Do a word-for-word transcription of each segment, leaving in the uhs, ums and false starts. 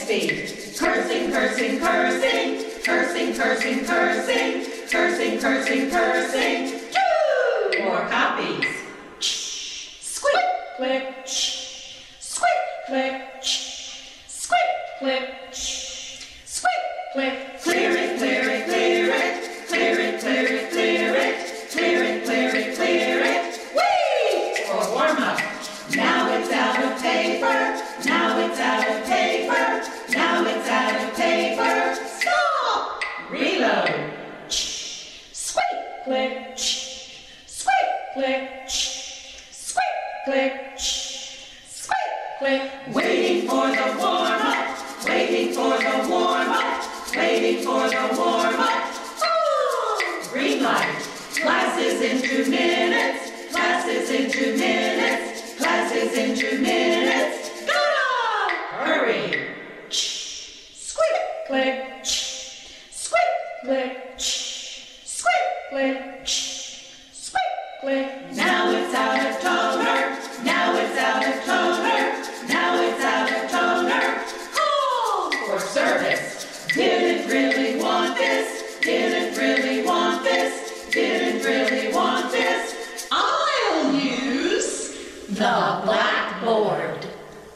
speed. Cursing, cursing, cursing, cursing, cursing, cursing, cursing, cursing, cursing. Choo! More copies. Squeak, click, squeak, click, squeak, click, squeak, click. Clear it, clear it, clear it, clear it, clear it, clear it, clear it, clear it, clear it. Whee! For warm up. Now it's out of paper. Now it's out of paper. Now it's out of paper. Stop! Reload. Squeak, click, squeak, click, squeak, click, squeak, click. Waiting for the warm up. Waiting for the warm up. Waiting for the warm up. Oh! Green light. Classes in two minutes. Classes in two minutes. Classes in two minutes. Go! Hurry. Squeak, click, squeak, click, squeak, click, squeak, click. Now it's out of toner. Now it's out of toner. Now it's out of toner. Call for service. Didn't really want this. Didn't really want this. Didn't really want this. I'll use the blackboard.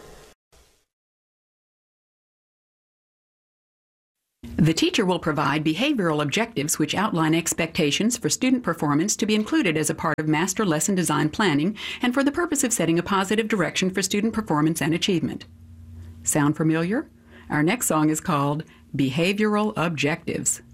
The teacher will provide behavioral objectives which outline expectations for student performance to be included as a part of master lesson design planning and for the purpose of setting a positive direction for student performance and achievement. Sound familiar? Our next song is called Behavioral Objectives.